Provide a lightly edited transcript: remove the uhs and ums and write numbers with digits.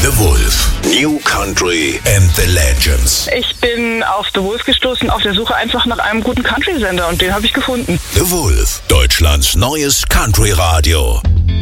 The Wolf. New Country and the Legends. Ich bin auf The Wolf gestoßen, auf der Suche einfach nach einem guten Country-Sender und den habe ich gefunden. The Wolf, Deutschlands neues Country-Radio.